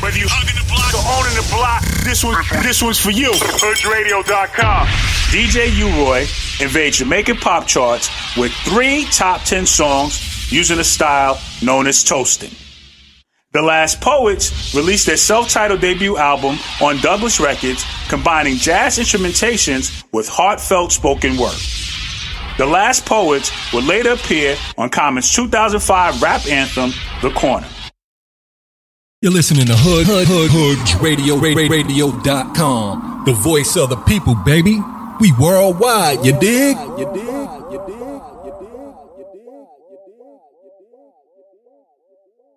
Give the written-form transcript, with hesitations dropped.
Whether you hugging the block or owning the block, this one's for you. HoodRadio.com. DJ U-Roy invades Jamaican pop charts with 3 top 10 songs using a style known as toasting. The Last Poets released their self-titled debut album on Douglas Records, combining jazz instrumentations with heartfelt spoken word. The Last Poets would later appear on Common's 2005 rap anthem, The Corner. You're listening to HoodRadio.com, the voice of the people, baby. We worldwide, you dig?